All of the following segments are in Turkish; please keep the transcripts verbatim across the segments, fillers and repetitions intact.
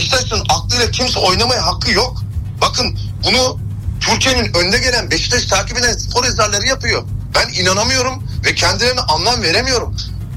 Beşiktaş'ın aklıyla kimse oynamaya hakkı yok. Bakın bunu Türkiye'nin önde gelen Beşiktaş'ı takip eden spor yazarları yapıyor. Ben inanamıyorum ve kendilerine anlam veremiyorum.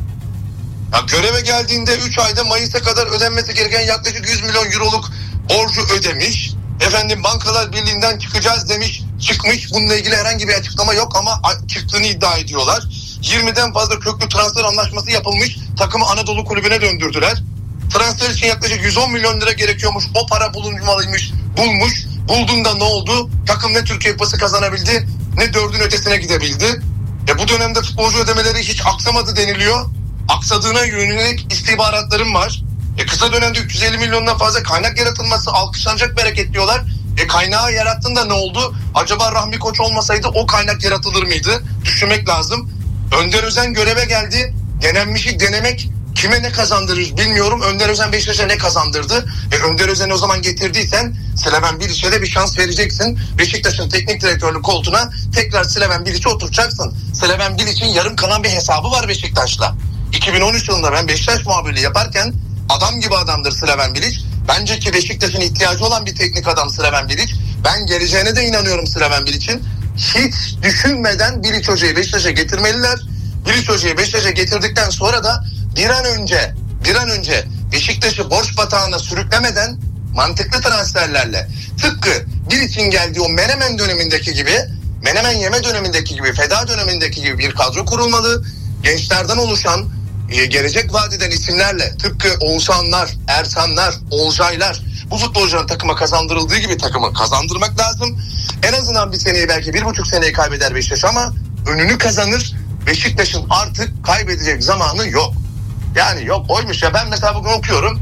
Ya göreve geldiğinde üç ayda Mayıs'a kadar ödenmesi gereken yaklaşık yüz milyon euroluk borcu ödemiş. Efendim Bankalar Birliği'nden çıkacağız demiş, çıkmış. Bununla ilgili herhangi bir açıklama yok ama çıktığını iddia ediyorlar. yirmiden fazla köklü transfer anlaşması yapılmış. Takımı Anadolu Kulübü'ne döndürdüler. Transfer için yaklaşık yüz on milyon lira gerekiyormuş. O para bulunmalıymış. Bulmuş. Bulduğunda ne oldu? Takım ne Türkiye Kupası kazanabildi, ne dördün ötesine gidebildi. E bu dönemde futbolcu ödemeleri hiç aksamadı deniliyor. Aksadığına yönelik istihbaratlarım var. E kısa dönemde üç yüz elli milyondan fazla kaynak yaratılması alkışlanacak bir hareket diyorlar. E kaynağı yarattın da ne oldu? Acaba Rahmi Koç olmasaydı o kaynak yaratılır mıydı? Düşünmek lazım. Önder Özen göreve geldi. Denenmişi denemek kime ne kazandırır bilmiyorum. Önder Özen Beşiktaş'a ne kazandırdı? E Önder Özen'i o zaman getirdiysen Slaven Bilic'e de bir şans vereceksin. Beşiktaş'ın teknik direktörlük koltuğuna tekrar Slaven Bilic'i oturacaksın. Slaven Bilic'in yarım kalan bir hesabı var Beşiktaş'la. iki bin on üç yılında ben Beşiktaş muhabirliği yaparken adam gibi adamdır Slaven Bilic. Bence ki Beşiktaş'ın ihtiyacı olan bir teknik adam Slaven Bilic. Ben geleceğine de inanıyorum Slaven Bilic'in. Hiç düşünmeden Bilic Hoca'yı Beşiktaş'a getirmeliler. Bilic Hoca'yı Beşiktaş'a getirdikten sonra da bir an önce bir an önce Beşiktaş'ı borç batağına sürüklemeden mantıklı transferlerle, tıpkı Bilic'in geldiği o Menemen dönemindeki gibi, Menemen yeme dönemindeki gibi, feda dönemindeki gibi bir kadro kurulmalı. Gençlerden oluşan, gelecek vadeden isimlerle, tıpkı Oğuzhanlar, Ersanlar, Olcaylar, bu futbolcuların takıma kazandırıldığı gibi takımı kazandırmak lazım. En azından bir seneyi, belki bir buçuk seneyi kaybeder Beşiktaş ama önünü kazanır. Beşiktaş'ın artık kaybedecek zamanı yok. Yani yok oymuş ya, ben mesela bugün okuyorum.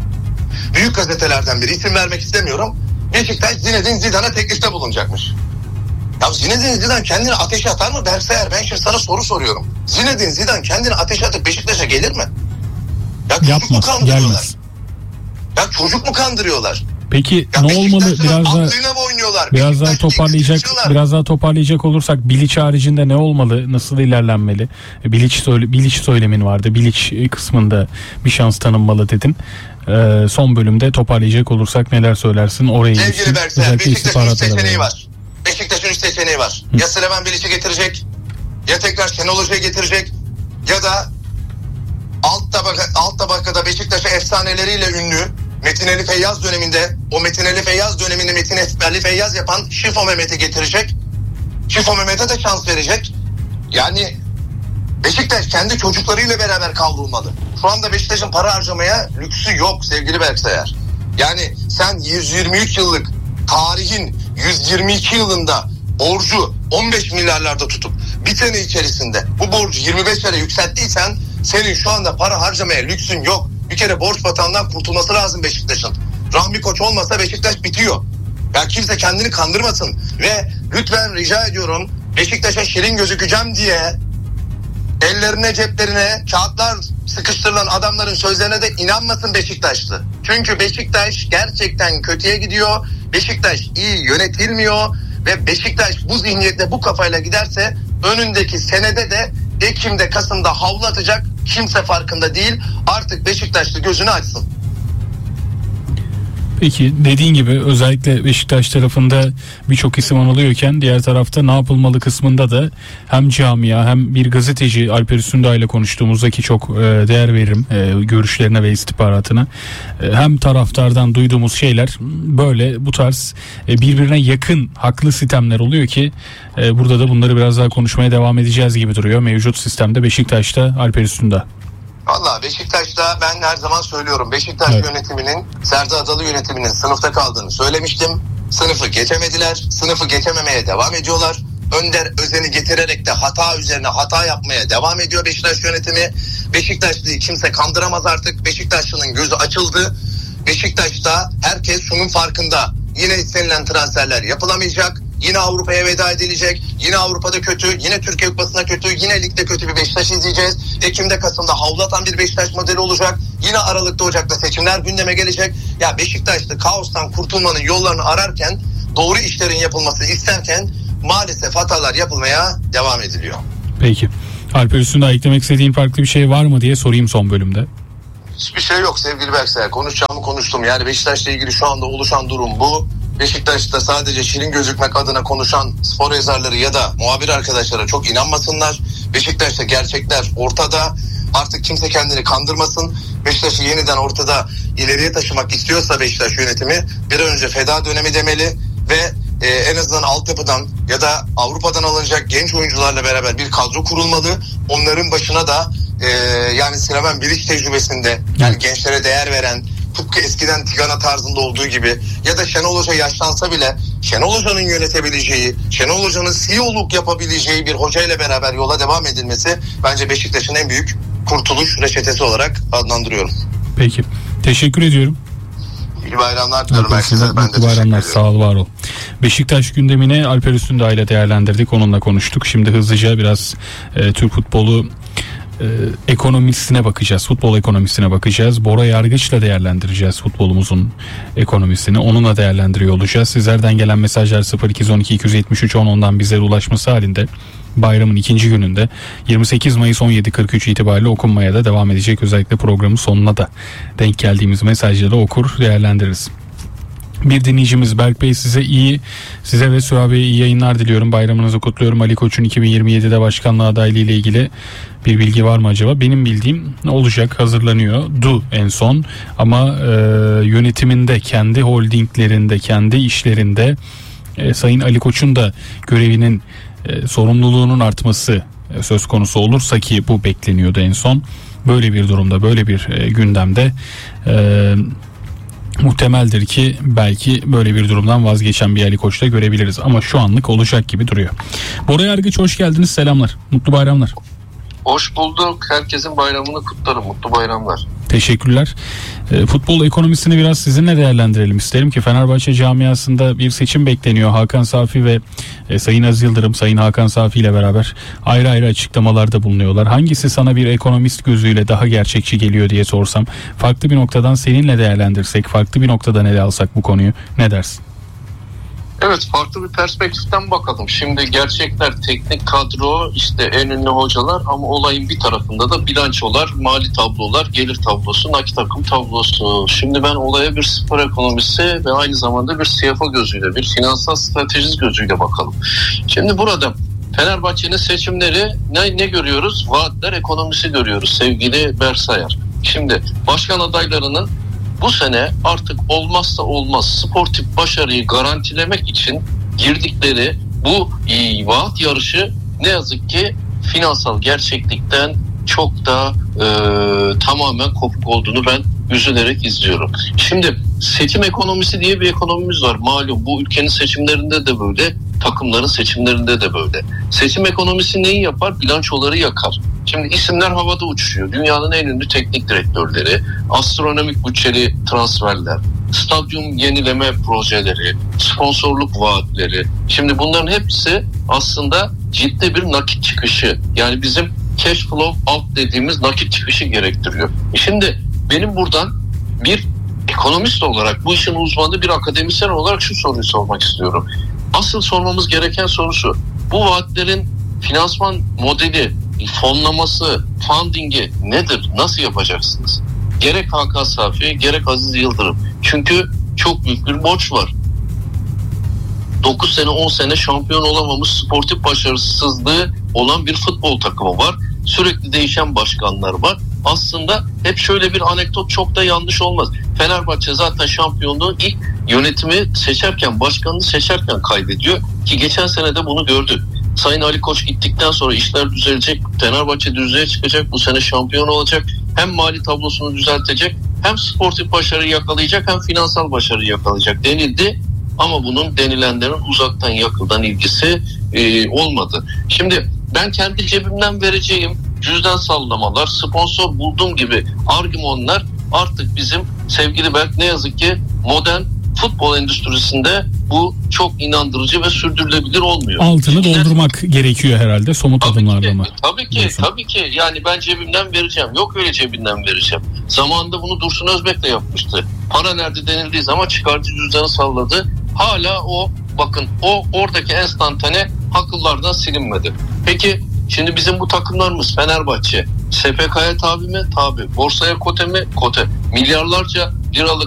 Büyük gazetelerden biri, isim vermek istemiyorum. Beşiktaş Zinedine Zidane'a teklifte bulunacakmış. Ya Zinedine Zidane kendini ateşe atar mı Berksayer? Ben şimdi sana soru soruyorum. Zinedine Zidane kendini ateşe atıp Beşiktaş'a gelir mi? Ya çocuk Yapmaz, mu kandırıyorlar? gelmez. Ya çocuk mu kandırıyorlar? Peki Ya ne olmalı, biraz daha biraz daha toparlayacak biraz daha toparlayacak olursak Bilic haricinde ne olmalı, nasıl ilerlenmeli? Bilic söyle Bilic söylemin vardı. Bilic kısmında bir şans tanınmalı dedin. Ee, son bölümde toparlayacak olursak neler söylersin oraya ilişkin? Sevgili Berksayer, Beşiktaş'ın üç seçeneği var. Beşiktaş'ın üç seçeneği var. Hı. Ya Slaven Bilic'i getirecek, ya tekrar Şenol Hoca'yı getirecek, ya da alt tabaka, alt tabakada Beşiktaş'a efsaneleriyle ünlü Metin Ali Feyyaz döneminde, o Metin Ali Feyyaz döneminde Metin Ali Feyyaz yapan Şifo Mehmet'i getirecek. Şifo Mehmet'e de şans verecek. Yani Beşiktaş kendi çocuklarıyla beraber kavrulmalı. Şu anda Beşiktaş'ın para harcamaya lüksü yok sevgili Berksayer. Yani sen yüz yirmi üç yıllık tarihin yüz yirmi iki yılında borcu on beş milyarlarda tutup bir sene içerisinde bu borcu yirmi beş lira yükselttiysen senin şu anda para harcamaya lüksün yok. Bir kere borç batağından kurtulması lazım Beşiktaş'ın. Rahmi Koç olmasa Beşiktaş bitiyor. Ya kimse kendini kandırmasın ve lütfen rica ediyorum, Beşiktaş'a şirin gözükeceğim diye ellerine ceplerine kağıtlar sıkıştırılan adamların sözlerine de inanmasın Beşiktaşlı. Çünkü Beşiktaş gerçekten kötüye gidiyor. Beşiktaş iyi yönetilmiyor ve Beşiktaş bu zihniyetle, bu kafayla giderse önündeki senede de Ekim'de, Kasım'da havlu atacak, kimse farkında değil. Artık Beşiktaşlı gözünü açsın. Peki dediğin gibi özellikle Beşiktaş tarafında birçok isim anılıyorken diğer tarafta ne yapılmalı kısmında da hem camia hem bir gazeteci Alper Üstündağ ile konuştuğumuzda, ki çok değer veririm görüşlerine ve istihbaratına, hem taraftardan duyduğumuz şeyler böyle bu tarz birbirine yakın haklı sistemler oluyor ki burada da bunları biraz daha konuşmaya devam edeceğiz gibi duruyor mevcut sistemde Beşiktaş'ta. Alper Üstündağ. Valla Beşiktaş'ta ben her zaman söylüyorum, Beşiktaş evet. yönetiminin, Serdar Adalı yönetiminin sınıfta kaldığını söylemiştim. Sınıfı geçemediler, sınıfı geçememeye devam ediyorlar. Önder Özen'i getirerek de hata üzerine hata yapmaya devam ediyor Beşiktaş yönetimi. Beşiktaşlı'yı kimse kandıramaz artık. Beşiktaşlı'nın gözü açıldı. Beşiktaş'ta herkes şunun farkında. Yine istenilen transferler yapılamayacak. Yine Avrupa'ya veda edilecek. Yine Avrupa'da kötü, yine Türkiye Kupası'na kötü, yine ligde kötü bir Beşiktaş izleyeceğiz. Ekim'de, Kasım'da havlu atan bir Beşiktaş modeli olacak. Yine Aralık'ta, Ocak'ta seçimler gündeme gelecek. Ya Beşiktaş'ta kaostan kurtulmanın yollarını ararken, doğru işlerin yapılması isterken maalesef hatalar yapılmaya devam ediliyor. Peki. Alper Üstündağ, eklemek istediğin farklı bir şey var mı diye sorayım son bölümde. Hiçbir şey yok sevgili Berksay. Konuşacağımı konuştum. Yani Beşiktaş'la ilgili şu anda oluşan durum bu. Beşiktaş'ta sadece şirin gözükmek adına konuşan spor yazarları ya da muhabir arkadaşlara çok inanmasınlar. Beşiktaş'ta gerçekler ortada. Artık kimse kendini kandırmasın. Beşiktaş'ı yeniden ortada ileriye taşımak istiyorsa Beşiktaş yönetimi bir an önce feda dönemi demeli ve e, en azından altyapıdan ya da Avrupa'dan alınacak genç oyuncularla beraber bir kadro kurulmalı. Onların başına da e, yani Slaven Bilic tecrübesinde yani gençlere değer veren, tıpkı eskiden Tigana tarzında olduğu gibi ya da Şenol Hoca yaşlansa bile Şenol Hoca'nın yönetebileceği, Şenol Hoca'nın C E O'luk yapabileceği bir hocayla beraber yola devam edilmesi bence Beşiktaş'ın en büyük kurtuluş reçetesi olarak adlandırıyorum. Peki. Teşekkür ediyorum. İyi bayramlar diliyorum herkese. Ben de bayramlar. Sağ ol, var ol. Beşiktaş gündemini Alper Üstündağ ile değerlendirdik. Onunla konuştuk. Şimdi hızlıca biraz e, Türk futbolu e, ekonomisine bakacağız. Futbol ekonomisine bakacağız. Bora Yargıç'la değerlendireceğiz futbolumuzun ekonomisini. Onunla değerlendiriyor olacağız. Sizlerden gelen mesajlar sıfır iki on iki iki yetmiş üç on ondan bizlere ulaşması halinde bayramın ikinci gününde yirmi sekiz Mayıs on yedi kırk üç itibariyle okunmaya da devam edecek. Özellikle programın sonuna da denk geldiğimiz mesajları okur değerlendiririz. Bir dinleyicimiz Berk Bey, size iyi size ve Süha Bey'e iyi yayınlar diliyorum. Bayramınızı kutluyorum. Ali Koç'un iki bin yirmi yedide başkanlığa adaylığı ile ilgili bir bilgi var mı acaba? Benim bildiğim olacak, hazırlanıyordu en son ama e, yönetiminde, kendi holdinglerinde, kendi işlerinde e, Sayın Ali Koç'un da görevinin e, sorumluluğunun artması e, söz konusu olursa, ki bu bekleniyordu en son. Böyle bir durumda, böyle bir e, gündemde e, muhtemeldir ki belki böyle bir durumdan vazgeçen bir Ali Koç'ta görebiliriz. Ama şu anlık olacak gibi duruyor. Bora Yargıç, hoş geldiniz. Selamlar. Mutlu bayramlar. Hoş bulduk. Herkesin bayramını kutlarım. Mutlu bayramlar. Teşekkürler. E, futbol ekonomisini biraz sizinle değerlendirelim isterim ki Fenerbahçe camiasında bir seçim bekleniyor. Hakan Safi ve e, Sayın Aziz Yıldırım, Sayın Hakan Safi ile beraber ayrı ayrı açıklamalarda bulunuyorlar. Hangisi sana bir ekonomist gözüyle daha gerçekçi geliyor diye sorsam, farklı bir noktadan seninle değerlendirsek, farklı bir noktadan ele alsak bu konuyu, ne dersin? Evet, farklı bir perspektiften bakalım. Şimdi gerçekler, teknik kadro, işte en ünlü hocalar ama olayın bir tarafında da bilançolar, mali tablolar, gelir tablosu, nakit akım tablosu. Şimdi ben olaya bir spor ekonomisi ve aynı zamanda bir C F O gözüyle, bir finansal stratejist gözüyle bakalım. Şimdi burada Fenerbahçe'nin seçimleri ne, ne görüyoruz? Vaatler ekonomisi görüyoruz sevgili Bersayar. Şimdi başkan adaylarının bu sene artık olmazsa olmaz sportif başarıyı garantilemek için girdikleri bu vaat yarışı ne yazık ki finansal gerçeklikten çok da e, tamamen kopuk olduğunu ben üzülerek izliyorum. Şimdi seçim ekonomisi diye bir ekonomimiz var. Malum bu ülkenin seçimlerinde de böyle, takımların seçimlerinde de böyle. Seçim ekonomisi neyi yapar? Bilançoları yakar. Şimdi isimler havada uçuşuyor. Dünyanın en ünlü teknik direktörleri, astronomik bütçeli transferler, stadyum yenileme projeleri, sponsorluk vaatleri. Şimdi bunların hepsi aslında ciddi bir nakit çıkışı. Yani bizim cash flow out dediğimiz nakit çıkışı gerektiriyor. Şimdi benim buradan bir ekonomist olarak, bu işin uzmanı bir akademisyen olarak şu soruyu sormak istiyorum. Asıl sormamız gereken soru şu: bu vaatlerin finansman modeli, fonlaması, fundingi nedir? Nasıl yapacaksınız? Gerek Hakan Safi, gerek Aziz Yıldırım. Çünkü çok büyük bir borç var. dokuz sene on sene şampiyon olamamış, sportif başarısızlığı olan bir futbol takımı var. Sürekli değişen başkanlar var. Aslında hep şöyle bir anekdot çok da yanlış olmaz. Fenerbahçe zaten şampiyonluğu ilk yönetimi seçerken, başkanını seçerken kaybediyor ki geçen sene de bunu gördük. Sayın Ali Koç gittikten sonra işler düzelecek, Fenerbahçe düzlüğe çıkacak, bu sene şampiyon olacak, hem mali tablosunu düzeltecek, hem sportif başarıyı yakalayacak, hem finansal başarıyı yakalayacak denildi. Ama bunun denilenlerin uzaktan yakından ilgisi e, olmadı. Şimdi ben kendi cebimden vereceğim cüzdan sallamalar, sponsor buldum gibi argümanlar artık bizim sevgili Berk ne yazık ki modern futbol endüstrisinde bu çok inandırıcı ve sürdürülebilir olmuyor. Altını Şimdi, doldurmak gerekiyor herhalde somut adımlarla mı? Tabii ki, diyorsun. tabii ki. Yani ben cebimden vereceğim. Yok öyle cebimden vereceğim. Zamanında bunu Dursun Özbek de yapmıştı. Para nerede denildiği zaman çıkardı cüzdanı salladı. Hala o, bakın o oradaki enstantane akıllardan silinmedi. Peki şimdi bizim bu takımlarımız Fenerbahçe, S P K'ya tabi mi? Tabi. Borsaya kote mi? Kote. Milyarlarca liralık